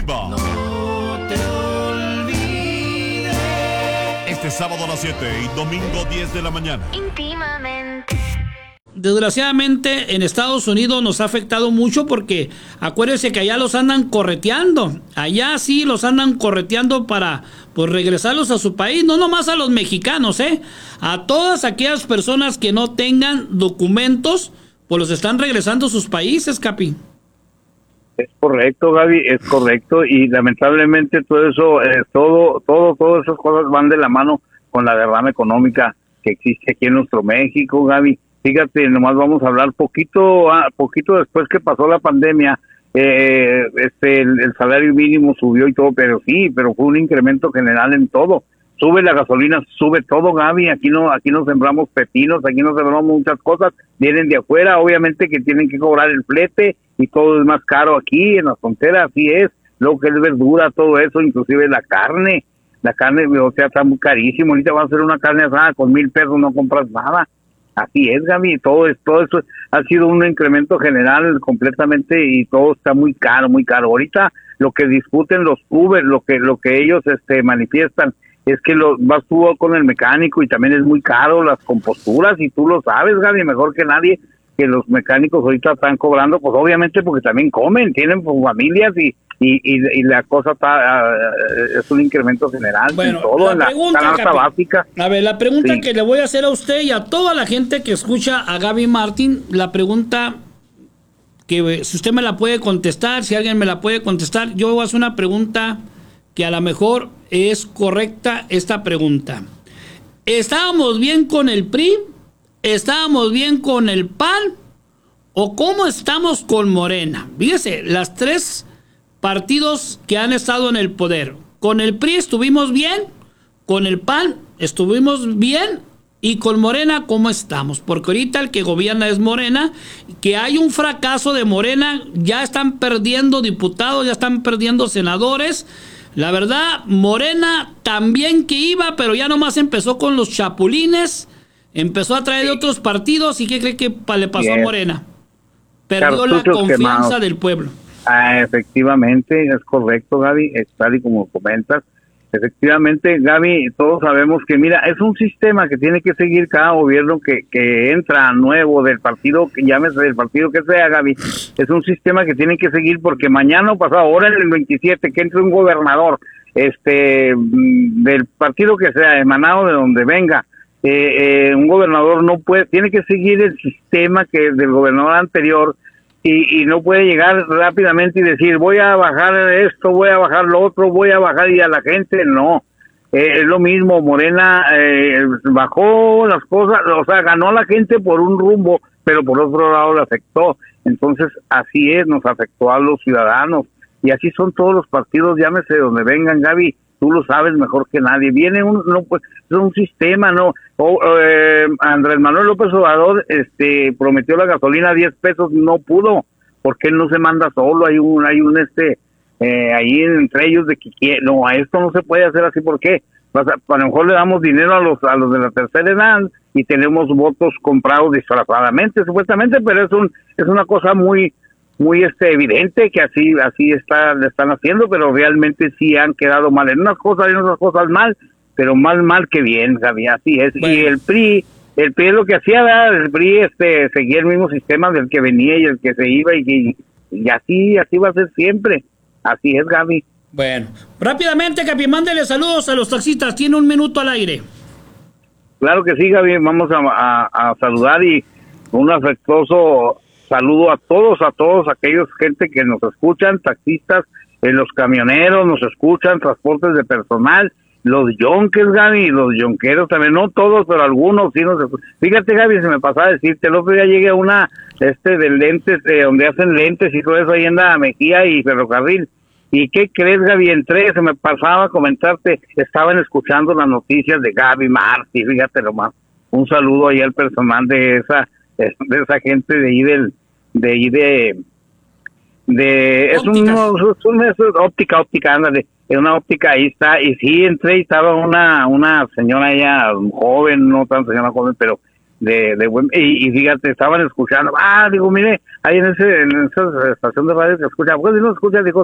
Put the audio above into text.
Viva. No te olvides. Este sábado a las 7 y domingo 10 de la mañana. Íntimamente. Desgraciadamente en Estados Unidos nos ha afectado mucho porque acuérdense que allá los andan correteando. Allá sí los andan correteando para pues regresarlos a su país. No nomás a los mexicanos, a todas aquellas personas que no tengan documentos, pues los están regresando a sus países, Capi. Es correcto, Gaby, es correcto, y lamentablemente todo eso, todas esas cosas van de la mano con la derrama económica que existe aquí en nuestro México, Gaby. Fíjate, nomás vamos a hablar poquito después que pasó la pandemia, el salario mínimo subió y todo, pero fue un incremento general en todo. Sube la gasolina, sube todo, Gaby. Aquí no sembramos pepinos, aquí no sembramos muchas cosas, vienen de afuera, obviamente que tienen que cobrar el flete y todo es más caro aquí en la frontera, así es. Lo que es verdura, todo eso, inclusive la carne, o sea, está muy carísimo. Ahorita vas a hacer una carne asada con $1,000, no compras nada. Así es, Gaby, todo eso ha sido un incremento general completamente y todo está muy caro, muy caro. Ahorita lo que discuten los Uber, lo que ellos manifiestan es que vas tú con el mecánico y también es muy caro las composturas y tú lo sabes, Gaby, mejor que nadie, que los mecánicos ahorita están cobrando, pues obviamente porque también comen, tienen familias y la cosa es un incremento general, bueno, en todo, en la canasta básica. A ver, la pregunta Sí. que le voy a hacer a usted y a toda la gente que escucha a Gaby Martín, la pregunta que si usted me la puede contestar, si alguien me la puede contestar, yo voy a hacer una pregunta que a lo mejor es correcta esta pregunta. ¿Estábamos bien con el PRI? ¿Estábamos bien con el PAN? ¿O cómo estamos con Morena? Fíjese, las tres partidos que han estado en el poder. Con el PRI estuvimos bien, con el PAN estuvimos bien y con Morena ¿cómo estamos? Porque ahorita el que gobierna es Morena, que hay un fracaso de Morena, ya están perdiendo diputados, ya están perdiendo senadores. La verdad, Morena también que iba, pero ya nomás empezó con los chapulines, empezó a traer de otros partidos y ¿qué cree que le pasó a Morena? Perdió la confianza del pueblo. Efectivamente, es correcto, Gaby, es tal y como comentas. Efectivamente, Gaby, todos sabemos que, mira, es un sistema que tiene que seguir cada gobierno que entra nuevo del partido, que llámese del partido que sea, Gaby. Es un sistema que tiene que seguir porque mañana o pasado, ahora en el 27, que entre un gobernador del partido que sea, emanado de donde venga, un gobernador no puede, tiene que seguir el sistema que del gobernador anterior. Y no puede llegar rápidamente y decir, voy a bajar esto, voy a bajar lo otro, voy a bajar y a la gente, no. Es lo mismo, Morena bajó las cosas, o sea, ganó a la gente por un rumbo, pero por otro lado le afectó. Entonces, así es, nos afectó a los ciudadanos. Y así son todos los partidos, llámese de donde vengan, Gaby, tú lo sabes mejor que nadie. Viene es un sistema, ¿no? Andrés Manuel López Obrador prometió la gasolina a $10, no pudo, porque él no se manda solo, hay un ahí entre ellos de que no, a esto no se puede hacer así, ¿por qué? A lo mejor le damos dinero a los de la tercera edad y tenemos votos comprados disfrazadamente, supuestamente, pero es una cosa muy evidente que así le están haciendo, pero realmente sí han quedado mal en unas cosas y en otras cosas mal, pero más mal que bien, Gaby, así es. Bueno. Y el PRI es lo que hacía, ¿verdad? El PRI seguía el mismo sistema del que venía y el que se iba y así va a ser siempre. Así es, Gaby. Bueno, rápidamente, Capi, mándele saludos a los taxistas, tiene 1 minuto al aire. Claro que sí, Gaby, vamos a saludar y un afectuoso saludo a todos aquellos gente que nos escuchan, taxistas, los camioneros nos escuchan, transportes de personal, los yonkers, Gaby, los yonqueros también, no todos, pero algunos sí nos escuchan. Fíjate, Gaby, se me pasaba a decirte, el otro día llegué a una de lentes, donde hacen lentes y todo eso ahí en la Mejía y Ferrocarril. ¿Y qué crees, Gaby? Entré, se me pasaba a comentarte, estaban escuchando las noticias de Gaby Martí, fíjate nomás. Un saludo ahí al personal de esa gente de ahí es una óptica, ándale, es una óptica, ahí está, y sí entré y estaba una señora ella joven, no tan señora joven, pero de buen, y fíjate, estaban escuchando, digo, mire, ahí en esa estación de radio que escucha, pues si no escucha, dijo,